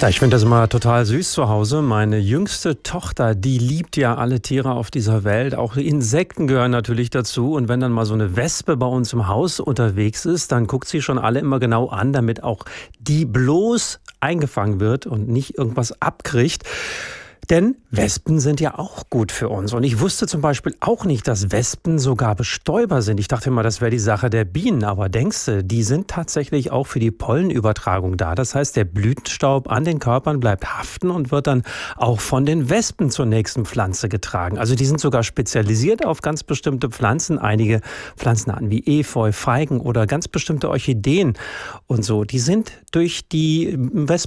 Ja, ich finde das immer total süß zu Hause. Meine jüngste Tochter, die liebt ja alle Tiere auf dieser Welt. Auch Insekten gehören natürlich dazu. Und wenn dann mal so eine Wespe bei uns im Haus unterwegs ist, dann guckt sie schon alle immer genau an, damit auch die bloß eingefangen wird und nicht irgendwas abkriegt. Denn Wespen sind ja auch gut für uns. Und ich wusste zum Beispiel auch nicht, dass Wespen sogar Bestäuber sind. Ich dachte immer, das wäre die Sache der Bienen. Aber denkst du, die sind tatsächlich auch für die Pollenübertragung da. Das heißt, der Blütenstaub an den Körpern bleibt haften und wird dann auch von den Wespen zur nächsten Pflanze getragen. Also die sind sogar spezialisiert auf ganz bestimmte Pflanzen. Einige Pflanzenarten wie Efeu, Feigen oder ganz bestimmte Orchideen und so. Die sind durch die Wespen